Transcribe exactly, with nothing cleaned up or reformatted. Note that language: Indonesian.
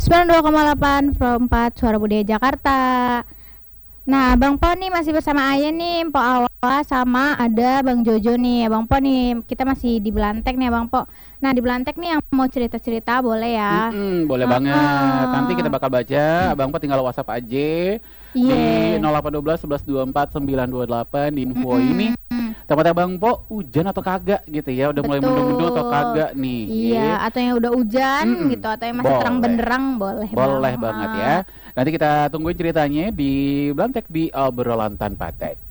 sembilan puluh dua koma delapan from empat Suara Budaya Jakarta. Nah, Bang Po nih masih bersama Aya nih, Po Awa sama ada Bang Jojo nih. Bang Po nih, kita masih di Belantek nih, Bang Po. Nah, di Belantek nih yang mau cerita-cerita boleh ya? Mm-mm, boleh banget. Nanti kita Heeh. bakal baca. Abang Po tinggal WhatsApp aja di Iya. nol delapan satu dua satu satu dua empat sembilan dua delapan di info ini. Mm-mm. Tempat Abang Po hujan atau kagak gitu ya? Udah mulai mendung-mendung atau Betul. kagak nih? Iya, atau yang udah hujan Mm-mm, gitu atau yang masih terang boleh. benderang boleh Boleh banget ya. banget. Nanti kita tungguin ceritanya di Belantek di obrolan tanpa teks.